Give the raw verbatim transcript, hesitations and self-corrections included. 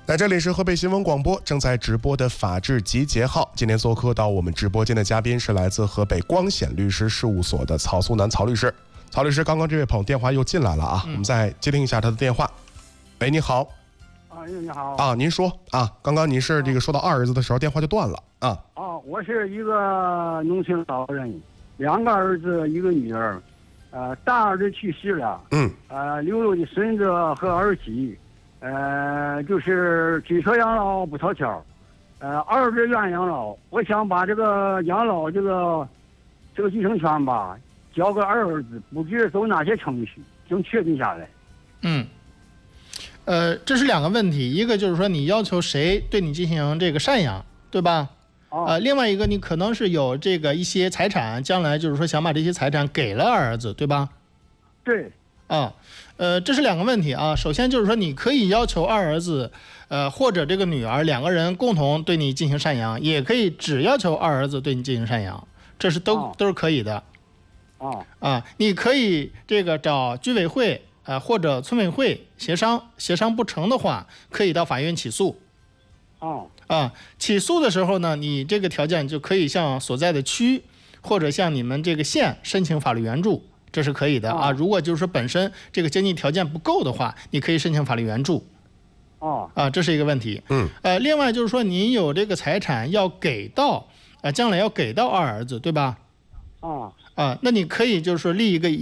那这里是河北新闻广播正在直播的法治集结号，今天做客到我们直播间的嘉宾是来自河北光显律师事务所的曹苏南曹律师。曹律师，刚刚这位朋友电话又进来了啊，嗯、我们再接听一下他的电话。喂，你好。 啊，你好。 啊，您说啊，刚刚您是这个说到二儿子的时候，电话就断了啊。 啊，我是一个农村老人，两个儿子，一个女儿。呃，大儿子去世了， 嗯， 呃，留了的孙子和儿媳。呃，就是举车养老不讨巧，呃，二儿子愿养老，我想把这个养老这个这个继承权吧，交给二儿子，不知走哪些程序能确定下来。 嗯，呃，这是两个问题，一个就是说你要求谁对你进行这个赡养，对吧？ 哦、 呃，另外一个你可能是有这个一些财产，将来就是说想把这些财产给了二儿子，对吧？ 对。 啊，呃，这是两个问题啊。首先就是说，你可以要求二儿子，呃，或者这个女儿两个人共同对你进行赡养，也可以只要求二儿子对你进行赡养，这是都、哦、都是可以的。 哦。 啊，你可以这个找居委会啊、呃、或者村委会协商，协商不成的话，可以到法院起诉。 哦。 啊，起诉的时候呢，你这个条件就可以向所在的区或者向你们这个县申请法律援助。这是可以的啊，如果就是说本身这个经济条件不够的话，你可以申请法律援助。 哦， 啊，这是一个问题。 嗯， 呃，另外就是说，您有这个财产要给到，呃，将来要给到二儿子，对吧？ 哦， 啊，那你可以就是说立一个